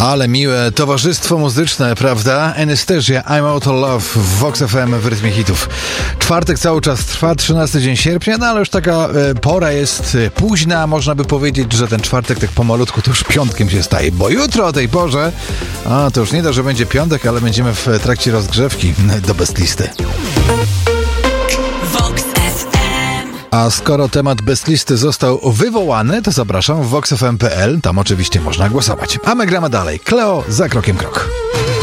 Ale miłe towarzystwo muzyczne, prawda? Anastasia, I'm Out of Love w Vox FM w rytmie hitów. Czwartek cały czas trwa, 13 dzień sierpnia, no ale już taka pora jest późna, można by powiedzieć, że ten czwartek tak pomalutku to już piątkiem się staje, bo jutro o tej porze, to już nie da, że będzie piątek, ale będziemy w trakcie rozgrzewki do Best Listy. A skoro temat Best Listy został wywołany, to zapraszam w voxfm.pl, tam oczywiście można głosować. A my gramy dalej. Cleo za krokiem krok.